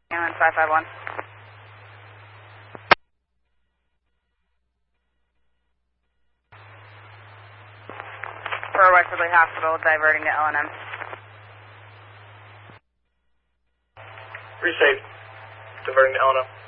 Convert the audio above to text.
Ambulance 551. For Westerly Hospital, diverting to L&M. Resafe, diverting to L&M.